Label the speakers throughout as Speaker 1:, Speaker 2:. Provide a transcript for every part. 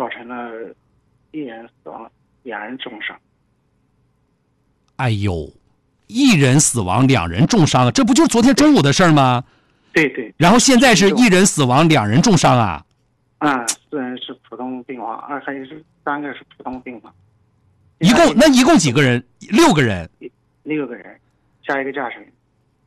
Speaker 1: 造成了1人死亡，2人重伤。
Speaker 2: 哎呦，1人死亡，2人重伤，这不就是昨天中午的事儿吗？
Speaker 1: 对对。
Speaker 2: 然后现在是1人死亡，2人重伤啊。
Speaker 1: 4人是普通病房，还有3个是普通病房。
Speaker 2: 一共几个人？6个人。
Speaker 1: 6个人，加一个驾驶员。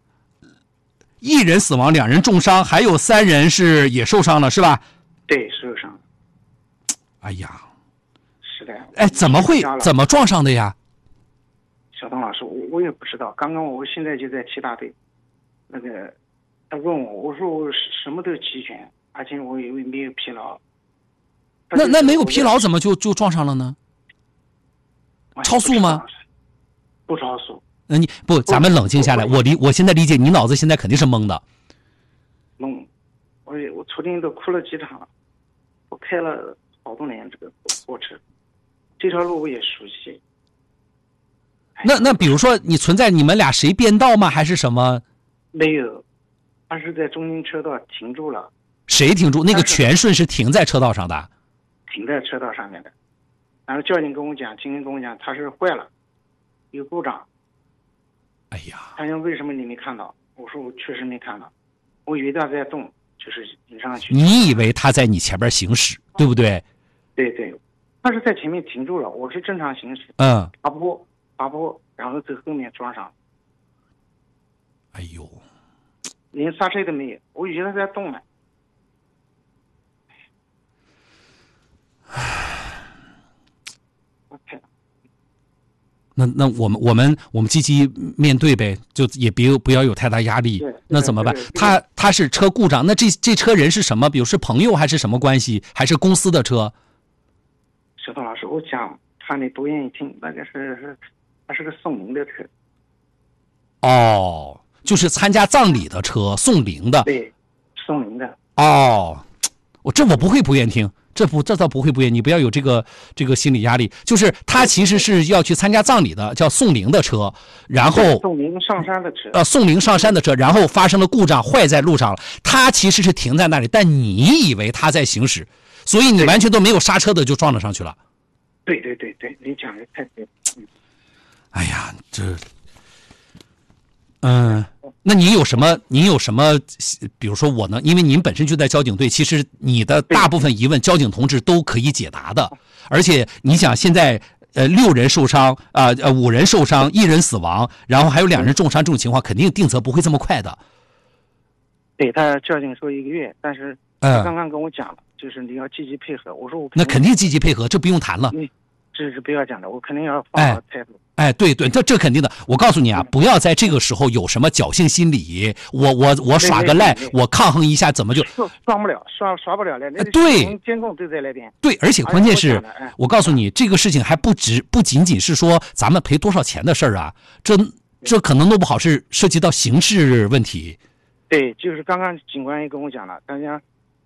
Speaker 2: 1人死亡，2人重伤，还有3人是也受伤了，是吧？
Speaker 1: 对，受伤。
Speaker 2: 哎呀，
Speaker 1: 是的。
Speaker 2: 哎，怎么撞上的呀？
Speaker 1: 小东老师，我也不知道。刚刚我现在就在七大队，他问我说我什么都齐全，而且我也没有疲劳。
Speaker 2: 那没有疲劳怎么就撞上了呢？超速吗？
Speaker 1: 不超速。
Speaker 2: 你不，咱们冷静下来。我现在理解你脑子现在肯定是懵的。
Speaker 1: 懵，我昨天都哭了几场了。我开了好多年这个货车，这条路我也熟悉。
Speaker 2: 那比如说你存在你们俩谁变道吗？还是什么？
Speaker 1: 没有，他是在中间车道停住了。
Speaker 2: 谁停住？那个全顺是停在车道上的。
Speaker 1: 停在车道上面的。然后交警跟我讲，今天跟我讲他是坏了，有故障。
Speaker 2: 哎呀，
Speaker 1: 他说为什么你没看到？我说我确实没看到，我以为他在动，就是迎上去。
Speaker 2: 你以为他在你前边行驶，对不对？
Speaker 1: 对对，他是在前面停住了，我是正常行驶。爬坡，然后在后面撞上。
Speaker 2: 哎呦，
Speaker 1: 连刹车都没有，我以为他在动呢。
Speaker 2: 那我们积极面对呗，就也不要有太大压力。那怎么办？他是车故障，那这车人是什么？比如是朋友还是什么关系？还是公司的车？
Speaker 1: 小东老师，我讲他你不愿意听，那个他是个送灵的车。
Speaker 2: 哦，就是参加葬礼的车，送灵的。
Speaker 1: 对，送灵的。
Speaker 2: 哦，我不会不愿听。这倒不会不愿，你不要有这个心理压力。就是他其实是要去参加葬礼的，叫送灵的车，然后
Speaker 1: 送灵上山的车。
Speaker 2: 送灵上山的车，然后发生了故障，坏在路上了。他其实是停在那里，但你以为他在行驶，所以你完全都没有刹车的就撞了上去了。
Speaker 1: 对，你讲的太对了。
Speaker 2: 哎呀，那你有什么？比如说我呢？因为您本身就在交警队，其实你的大部分疑问，交警同志都可以解答的。而且你想，现在6人受伤5人受伤，1人死亡，然后还有2人重伤，这种情况肯定定责不会这么快的。
Speaker 1: 对，他交警说1个月，但是他刚刚跟我讲了，就是你要积极配合。我说我
Speaker 2: 那肯定积极配合，这不用谈了。
Speaker 1: 这是不要讲的，我肯定要放好态度。
Speaker 2: 哎，对，这肯定的。我告诉你啊，不要在这个时候有什么侥幸心理，我耍个赖，我抗衡一下，怎么就
Speaker 1: 刷不了，刷不了了。
Speaker 2: 对，
Speaker 1: 监控都在那边。
Speaker 2: 对，而且关键是，我告诉你，这个事情还不仅仅是说咱们赔多少钱的事儿啊，这可能弄不好是涉及到刑事问题。
Speaker 1: 对，就是刚刚警官也跟我讲了，大家。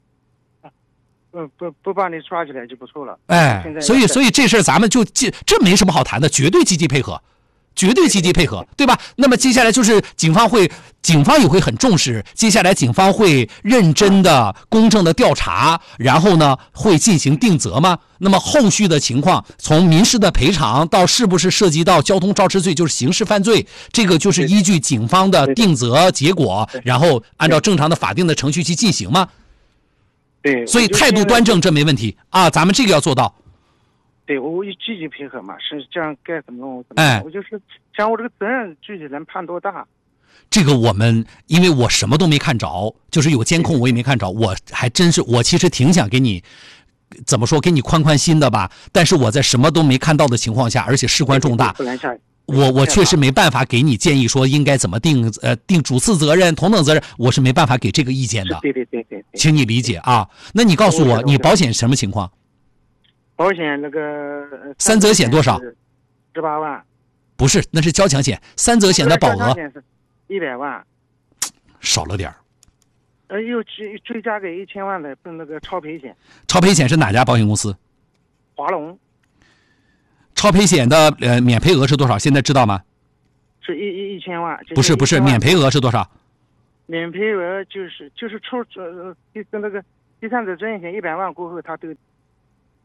Speaker 1: 不把你抓起来就不错了。
Speaker 2: 哎，所以这事儿咱们这没什么好谈的，绝对积极配合，对吧？那么接下来就是警方也会很重视，接下来警方会认真的、公正的调查，然后呢会进行定责吗？那么后续的情况，从民事的赔偿到是不是涉及到交通肇事罪，就是刑事犯罪，这个就是依据警方的定责结果，然后按照正常的法定的程序去进行吗？
Speaker 1: 对，
Speaker 2: 所以态度端正，这没问题啊，咱们这个要做到。
Speaker 1: 对，我积极配合嘛，是这样该怎么弄怎么弄。我就是想我这个责任具体能判多大。
Speaker 2: 这个因为我什么都没看着，就是有监控我也没看着，我其实挺想给你怎么说，给你宽心的吧。但是我在什么都没看到的情况下，而且事关重大，我确实没办法给你建议说应该怎么定主次责任、同等责任，我是没办法给这个意见的。
Speaker 1: 对，
Speaker 2: 请你理解啊。那你告诉我，你保险什么情况？
Speaker 1: 保险那个
Speaker 2: 3责险多少
Speaker 1: ？18万。
Speaker 2: 不是，那是交强险。3责险的保额
Speaker 1: 100万，
Speaker 2: 少了点儿。
Speaker 1: 又追加给1000万的那个超赔险。
Speaker 2: 超赔险是哪家保险公司？
Speaker 1: 华龙。
Speaker 2: 超赔险的免赔额是多少？现在知道吗？
Speaker 1: 是1000万。
Speaker 2: 不是，免赔额是多少？
Speaker 1: 免赔额就是抽那个第三者责任险100万过后，他都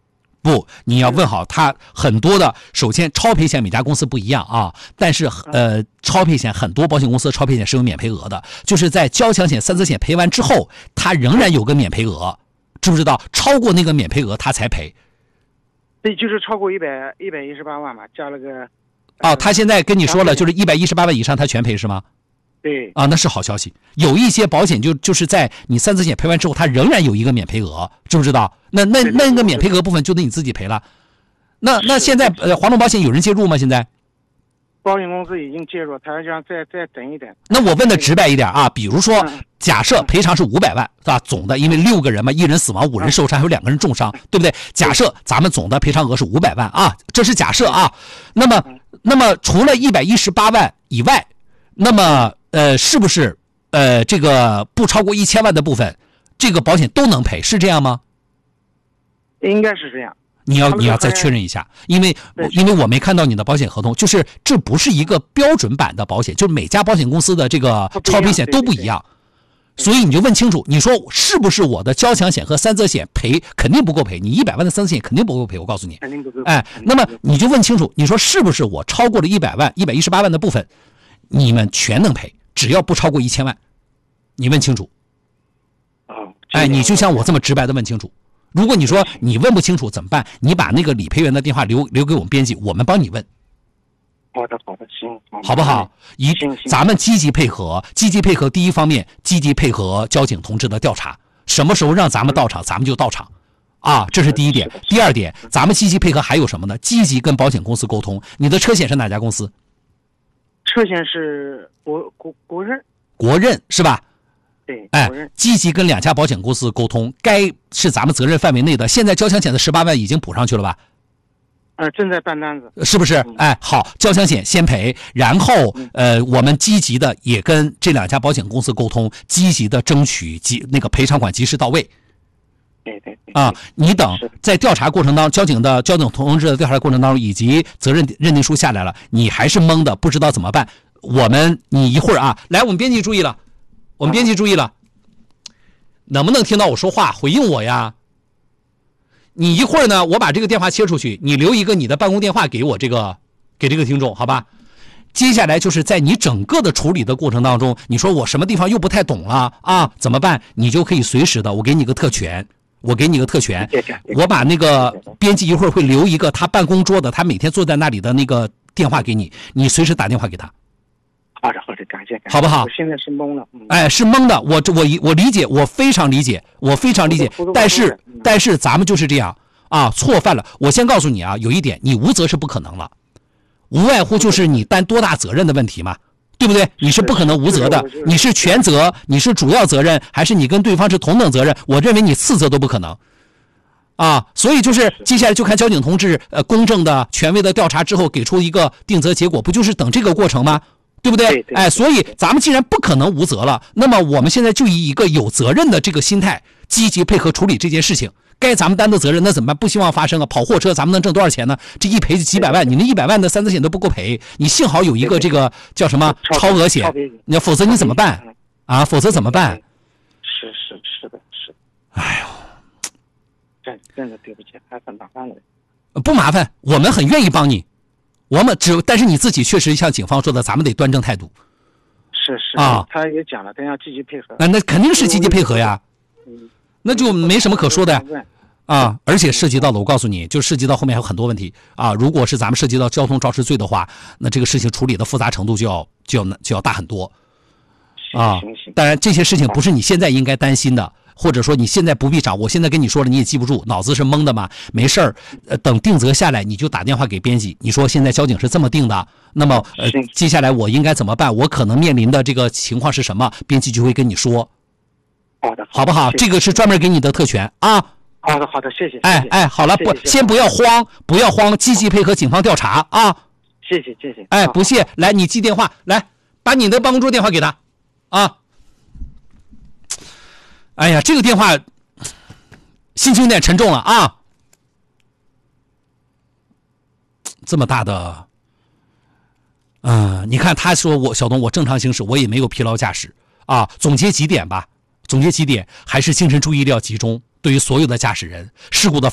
Speaker 2: 不，你要问好，它很多的，首先超赔险每家公司不一样啊，但是超赔险很多保险公司的超赔险是有免赔额的，就是在交强险、3责险赔完之后，它仍然有个免赔额，知不知道？超过那个免赔额它才赔。
Speaker 1: 对，就是超过118万嘛，加了个。
Speaker 2: 哦，他现在跟你说了，就是118万以上他全赔是吗？
Speaker 1: 对。
Speaker 2: 啊，那是好消息。有一些保险就是在你3责险赔完之后，它仍然有一个免赔额，知不知道？那个免赔额部分就得你自己赔了。那现在华龙保险有人介入吗？现在？
Speaker 1: 保险公司已经介入，他让再等一等。
Speaker 2: 那我问的直白一点啊，比如说，假设赔偿是500万，是吧？总的，因为6个人嘛，1人死亡，5人受伤，还有2个人重伤，对不对？假设咱们总的赔偿额是500万啊，这是假设啊。那么除了118万以外，那么是不是这个不超过1000万的部分，这个保险都能赔？是这样吗？
Speaker 1: 应该是这样。
Speaker 2: 你要再确认一下，因为我没看到你的保险合同，就是这不是一个标准版的保险，就是每家保险公司的这个超赔险都不一样，所以你就问清楚，你说是不是我的交强险和3责险赔肯定不够赔，你100万的3责险肯定不够赔，我告诉你，
Speaker 1: 肯定不够。
Speaker 2: 哎，那么你就问清楚，你说是不是我超过了100万、118万的部分，你们全能赔，只要不超过1000万，你问清楚。哎，你就像我这么直白的问清楚。如果你说你问不清楚怎么办？你把那个理赔员的电话留给我们编辑，我们帮你问。
Speaker 1: 好的，行，
Speaker 2: 好不好？咱们积极配合。第一方面，积极配合交警同志的调查，什么时候让咱们到场，咱们就到场，啊，这是第一点。第二点，咱们积极配合还有什么呢？积极跟保险公司沟通。你的车险是哪家公司？
Speaker 1: 车险是国任。
Speaker 2: 国任是吧？
Speaker 1: 对，
Speaker 2: 哎，积极跟2家保险公司沟通，该是咱们责任范围内的。现在交强险的18万已经补上去了吧？
Speaker 1: 正在办单子，
Speaker 2: 是不是？哎，好，交强险先赔，然后我们积极的也跟这2家保险公司沟通，积极的争取那个赔偿款及时到位。
Speaker 1: 对。
Speaker 2: 啊，你等在调查过程当中，交警同志的调查过程当中，以及责任认定书下来了，你还是懵的，不知道怎么办。你一会儿啊，来，我们编辑注意了。能不能听到我说话？回应我呀！你一会儿呢，我把这个电话切出去，你留一个你的办公电话给这个听众，好吧？接下来就是在你整个的处理的过程当中，你说我什么地方又不太懂了啊？怎么办？你就可以随时的，我给你个特权，我把那个编辑一会儿会留一个他办公桌的，他每天坐在那里的那个电话给你，你随时打电话给他。
Speaker 1: 好的，感谢，
Speaker 2: 好不好？
Speaker 1: 我现在是懵了，
Speaker 2: 哎，是懵的，我理解，我非常理解，但是咱们就是这样啊，错犯了。我先告诉你啊，有一点，你无责是不可能了，无外乎就是你担多大责任的问题嘛，对不对？你是不可能无责的，你是全责，你是主要责任，还是你跟对方是同等责任？我认为你次责都不可能。啊，所以就是接下来就看交警同志公正的、权威的调查之后给出一个定责结果，不就是等这个过程吗？对不对？哎，所以咱们既然不可能无责了，那么我们现在就以一个有责任的这个心态，积极配合处理这件事情。该咱们担的责任，那怎么办？不希望发生啊！跑货车咱们能挣多少钱呢？这一赔就几百万，你那100万的3责险都不够赔。你幸好有一个这个叫什么超额险，你否则你怎么办啊？否则怎么办？
Speaker 1: 是的。
Speaker 2: 哎
Speaker 1: 呦，真的对不起，还很麻烦了。
Speaker 2: 不麻烦，我们很愿意帮你。但是你自己确实像警方说的，咱们得端正态度。
Speaker 1: 是
Speaker 2: 啊，
Speaker 1: 他也讲了，他要积极配合。
Speaker 2: 那肯定是积极配合呀，那就没什么可说的呀。啊，而且涉及到了，我告诉你，就涉及到后面还有很多问题啊。如果是咱们涉及到交通肇事罪的话，那这个事情处理的复杂程度就要大很多。啊，当然这些事情不是你现在应该担心的。或者说你现在不必找，我现在跟你说了你也记不住，脑子是懵的嘛？没事儿，等定责下来你就打电话给编辑，你说现在交警是这么定的，那么接下来我应该怎么办？我可能面临的这个情况是什么？编辑就会跟你说。
Speaker 1: 好的，
Speaker 2: 好不好？这个是专门给你的特权啊。
Speaker 1: 好的，谢谢。
Speaker 2: 哎，好了，先不要慌，积极配合警方调查啊。
Speaker 1: 谢谢。
Speaker 2: 哎，不谢，来你记电话，来把你的办公桌电话给他啊。哎呀，这个电话心情有点沉重了啊！这么大的，你看他说小东我正常行驶，我也没有疲劳驾驶啊。总结几点，还是精神注意力要集中。对于所有的驾驶人，事故的